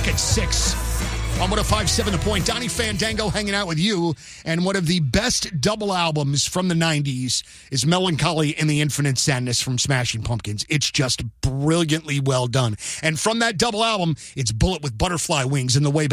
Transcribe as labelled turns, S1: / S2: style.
S1: at 6. On 105.7 The Point, Donnie Fandango hanging out with you. And one of the best double albums from the 90s is Melancholy and the Infinite Sadness from Smashing Pumpkins. It's just brilliantly well done. And from that double album, it's Bullet with Butterfly Wings in the way